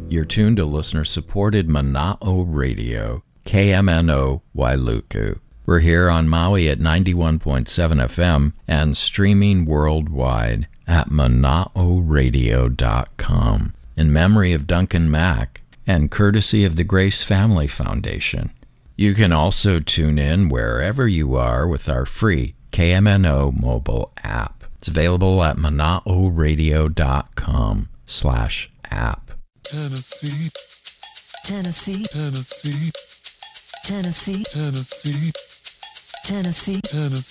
You're tuned to listener-supported Mana'o Radio, KMNO Wailuku. We're here on Maui at 91.7 FM and streaming worldwide at mana'oradio.com in memory of Duncan Mack and courtesy of the Grace Family Foundation. You can also tune in wherever you are with our free KMNO mobile app. It's available at mana'oradio.com/app. Tennessee, Tennessee, Tennessee, Tennessee, Tennessee, Tennessee. Tennessee.